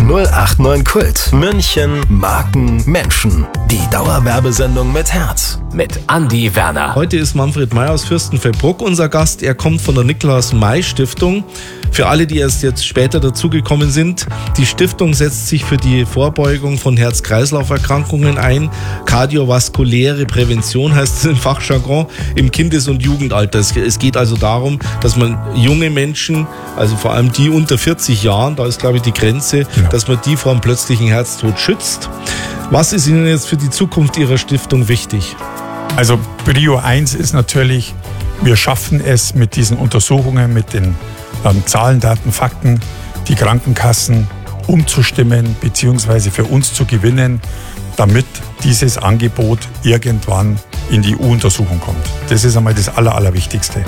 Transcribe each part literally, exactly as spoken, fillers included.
null acht neun Kult. München, Marken, Menschen. Die Dauerwerbesendung mit Herz. Mit Andi Werner. Heute ist Manfred May aus Fürstenfeldbruck unser Gast. Er kommt von der Nikolaus-May-Stiftung. Für alle, die erst jetzt später dazugekommen sind, die Stiftung setzt sich für die Vorbeugung von Herz-Kreislauf-Erkrankungen ein. Kardiovaskuläre Prävention heißt es im Fachjargon im Kindes- und Jugendalter. Es geht also darum, dass man junge Menschen, also vor allem die unter vierzig Jahren, da ist glaube ich die Grenze, genau, dass man die vor einem plötzlichen Herztod schützt. Was ist Ihnen jetzt für die Zukunft Ihrer Stiftung wichtig? Also Prio eins ist natürlich, wir schaffen es mit diesen Untersuchungen, mit den ähm, Zahlen, Daten, Fakten, die Krankenkassen umzustimmen bzw. für uns zu gewinnen, damit dieses Angebot irgendwann in die E U-Untersuchung kommt. Das ist einmal das Aller, Allerwichtigste.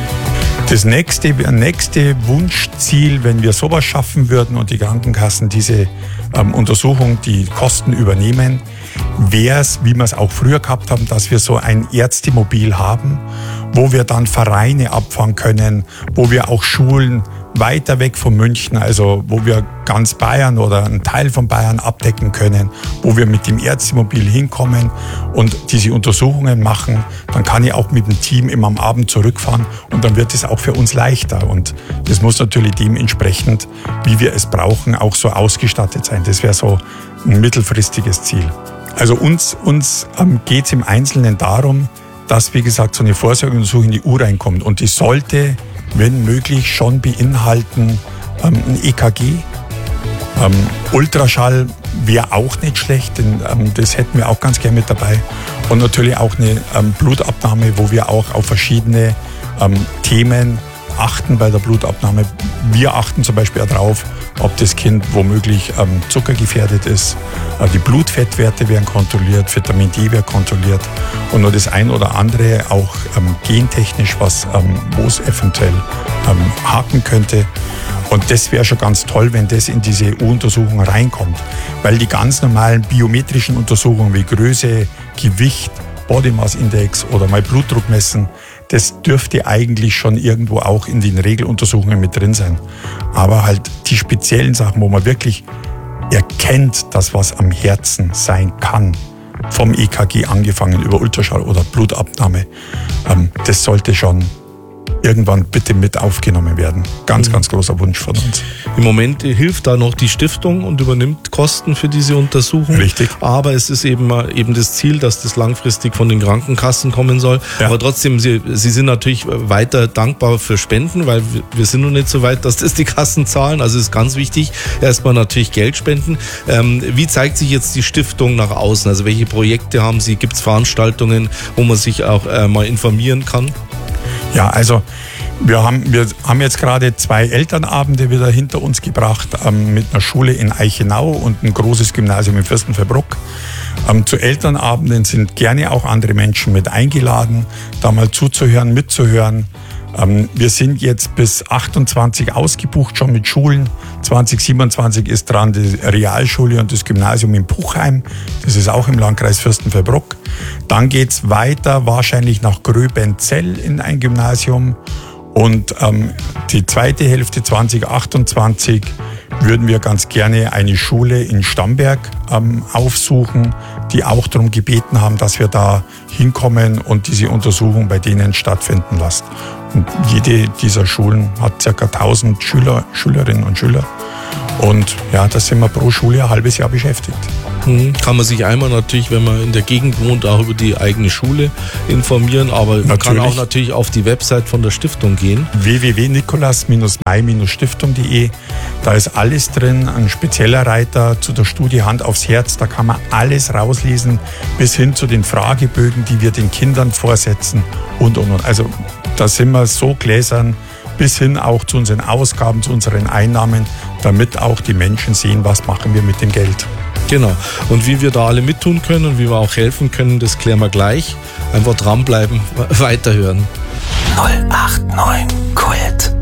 Das nächste, nächste Wunschziel, wenn wir sowas schaffen würden und die Krankenkassen diese ähm, Untersuchung, die Kosten übernehmen, wäre es, wie wir es auch früher gehabt haben, dass wir so ein Ärztemobil haben, wo wir dann Vereine abfangen können, wo wir auch Schulen weiter weg von München, also wo wir ganz Bayern oder einen Teil von Bayern abdecken können, wo wir mit dem Ärztemobil hinkommen und diese Untersuchungen machen, dann kann ich auch mit dem Team immer am Abend zurückfahren und dann wird es auch für uns leichter. Und das muss natürlich dementsprechend, wie wir es brauchen, auch so ausgestattet sein. Das wäre so ein mittelfristiges Ziel. Also uns, uns ähm, geht es im Einzelnen darum, dass, wie gesagt, so eine Vorsorgeuntersuchung in die E U reinkommt. Und die sollte, wenn möglich, schon beinhalten ähm, ein E K G. Ähm, Ultraschall wäre auch nicht schlecht, denn ähm, das hätten wir auch ganz gerne mit dabei. Und natürlich auch eine ähm, Blutabnahme, wo wir auch auf verschiedene ähm, Themen achten bei der Blutabnahme. Wir achten zum Beispiel darauf, ob das Kind womöglich ähm, zuckergefährdet ist. Äh, die Blutfettwerte werden kontrolliert, Vitamin D wird kontrolliert und nur das ein oder andere auch ähm, gentechnisch, was, ähm, wo es eventuell ähm, haken könnte. Und das wäre schon ganz toll, wenn das in diese E U-Untersuchung reinkommt. Weil die ganz normalen biometrischen Untersuchungen wie Größe, Gewicht, Body Mass Index oder mal Blutdruck messen, das dürfte eigentlich schon irgendwo auch in den Regeluntersuchungen mit drin sein. Aber halt die speziellen Sachen, wo man wirklich erkennt, dass was am Herzen sein kann, vom E K G angefangen über Ultraschall oder Blutabnahme, das sollte schon irgendwann bitte mit aufgenommen werden. Ganz, mhm. ganz großer Wunsch von uns. Im Moment hilft da noch die Stiftung und übernimmt Kosten für diese Untersuchung. Richtig. Aber es ist eben, eben das Ziel, dass das langfristig von den Krankenkassen kommen soll. Ja. Aber trotzdem, Sie, Sie sind natürlich weiter dankbar für Spenden, weil wir sind noch nicht so weit, dass das die Kassen zahlen. Also es ist ganz wichtig, erstmal natürlich Geld spenden. Ähm, wie zeigt sich jetzt die Stiftung nach außen? Also welche Projekte haben Sie? Gibt es Veranstaltungen, wo man sich auch äh, mal informieren kann? Ja, also wir haben, wir haben jetzt gerade zwei Elternabende wieder hinter uns gebracht ähm, mit einer Schule in Eichenau und ein großes Gymnasium in Fürstenfeldbruck. Ähm, zu Elternabenden sind gerne auch andere Menschen mit eingeladen, da mal zuzuhören, mitzuhören. Ähm, wir sind jetzt bis achtundzwanzig ausgebucht schon mit Schulen. zwanzig siebenundzwanzig ist dran die Realschule und das Gymnasium in Puchheim. Das ist auch im Landkreis Fürstenfeldbruck. Dann geht's weiter wahrscheinlich nach Gröbenzell in ein Gymnasium. Und ähm, die zweite Hälfte zwanzig achtundzwanzig würden wir ganz gerne eine Schule in Stamberg ähm, aufsuchen, die auch darum gebeten haben, dass wir da hinkommen und diese Untersuchung bei denen stattfinden lassen. Und jede dieser Schulen hat ca. tausend Schüler, Schülerinnen und Schüler. Und ja, da sind wir pro Schule ein halbes Jahr beschäftigt. Mhm. Kann man sich einmal natürlich, wenn man in der Gegend wohnt, auch über die eigene Schule informieren, aber man kann auch natürlich auf die Website von der Stiftung gehen. w w w punkt nikolaus may stiftung punkt de. Da ist alles drin, ein spezieller Reiter zu der Studie Hand aufs Herz, da kann man alles rauslesen, bis hin zu den Fragebögen, die wir den Kindern vorsetzen und, und, und. Also da sind wir so gläsern, bis hin auch zu unseren Ausgaben, zu unseren Einnahmen, damit auch die Menschen sehen, was machen wir mit dem Geld. Genau. Und wie wir da alle mittun können und wie wir auch helfen können, das klären wir gleich. Einfach dranbleiben, weiterhören. null acht neun Kult.